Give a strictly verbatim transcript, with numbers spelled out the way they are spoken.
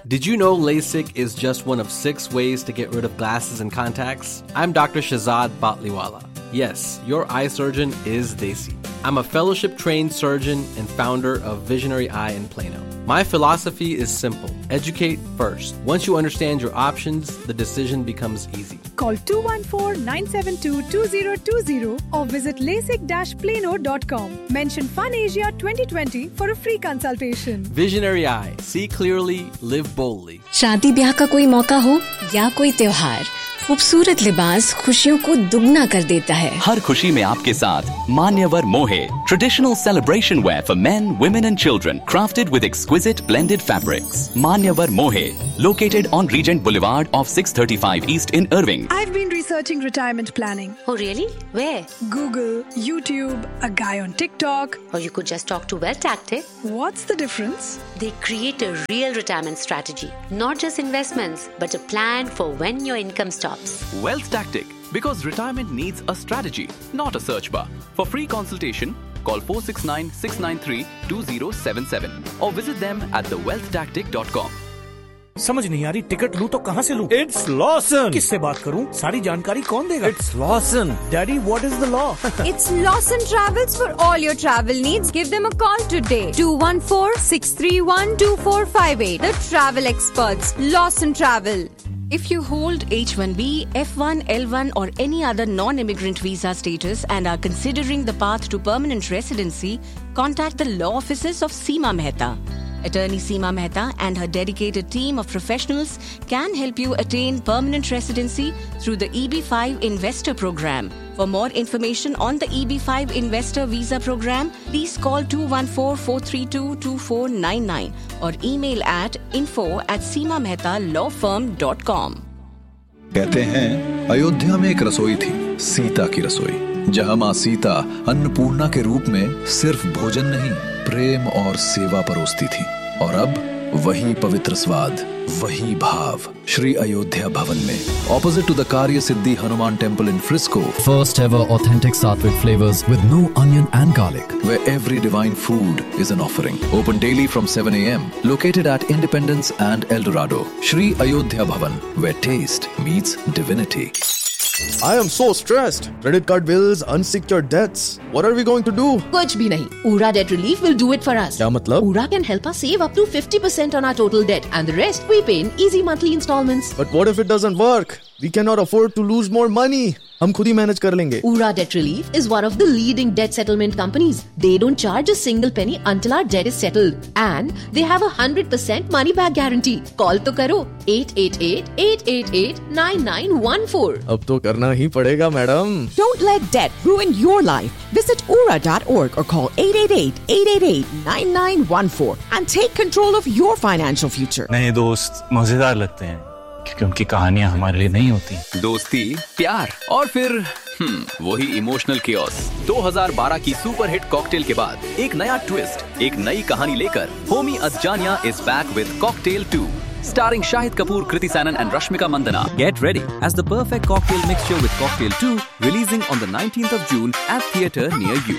Did you know LASIK is just one of six ways to get rid of glasses and contacts? I'm Doctor Shahzad Batliwala. Yes, your eye surgeon is Desi. I'm a fellowship-trained surgeon and founder of Visionary Eye in Plano. My philosophy is simple. Educate first. Once you understand your options, the decision becomes easy. Call two one four, nine seven two, two zero two zero or visit lasik dash plano dot com. Mention FunAsia twenty twenty for a free consultation. Visionary Eye. See clearly, live boldly. शादी ब्याह का कोई मौका हो या कोई त्योहार, खूबसूरत लिबास खुशियों को दुगना कर देता है। हर खुशी में आपके साथ मान्यवर मोहे, traditional celebration wear for men, women and children, crafted with exquisite blended fabrics. Manyavar Mohe, located on Regent Boulevard off six thirty-five East in Irving. I've been researching retirement planning. Oh really? Where? Google, YouTube, a guy on TikTok. Or you could just talk to Wealth Tactic. What's the difference? They create a real retirement strategy. Not just investments, but a plan for when your income stops. Wealth Tactic, because retirement needs a strategy, not a search bar. For free consultation, call four six nine, six nine three, two zero seven seven or visit them at the wealth tactic dot com. समझ नहीं आ रही, ticket लूं तो कहाँ से लूं? It's Lawson. किससे बात करूं? सारी जानकारी कौन देगा? It's Lawson. Daddy, what is the law? It's Lawson Travels for all your travel needs. Give them a call today. two one four, six three one, two four five eight. The travel experts. Lawson Travel. If you hold H one B, F one, L one or any other non-immigrant visa status and are considering the path to permanent residency, contact the law offices of Seema Mehta. Attorney Seema Mehta and her dedicated team of professionals can help you attain permanent residency through the E B five Investor Program. For more information on the E B five Investor Visa Program, please call two one four, four three two, two four nine nine or email at info at seema mehta law firm dot com. कहते हैं अयोध्या में एक रसोई थी, सीता की रसोई, जहां मां सीता अन्नपूर्णा के रूप में सिर्फ भोजन नहीं, प्रेम और सेवा परोसती थी। और अब वही पवित्र स्वाद, वही भाव श्री अयोध्या भवन में, opposite to the Karya Siddhi Hanuman Temple in Frisco. First ever authentic Sattvic flavors with no onion and garlic. Where every divine food is an offering. Open daily from seven a.m. Located at Independence and El Dorado. Shri Ayodhya Bhavan, where taste meets divinity. I am so stressed. Credit card bills, unsecured debts. What are we going to do? कुछ भी नहीं. Ura Debt Relief will do it for us. क्या मतलब? Ura can help us save up to fifty percent on our total debt and the rest we pay in easy monthly installments. But what if it doesn't work? We cannot afford to lose more money. हम खुद ही manage कर लेंगे. Ura Debt Relief is one of the leading debt settlement companies. They don't charge a single penny until our debt is settled. And they have a one hundred percent money back guarantee. Call तो करो eight eight eight, eight eight eight, nine nine one four. अब तो करना ही पड़ेगा madam. Don't let debt ruin your life. Visit ura dot org or call eight eight eight, eight eight eight, nine nine one four and take control of your financial future. नए दोस्त मजेदार लगते हैं क्योंकि उनकी कहानियां हमारे लिए नहीं होती। दोस्ती, प्यार और फिर हम्म वही इमोशनल कियोस। दो हज़ार बारह की सुपर हिट कॉकटेल के बाद एक नया ट्विस्ट, एक नई कहानी लेकर Homi अज्जानिया is back with cocktail to. Starring Shahid Kapoor, Kriti Sanon and Rashmika Mandanna. Get ready as the perfect cocktail mixture with Cocktail two, releasing on the nineteenth of June at theatre near you.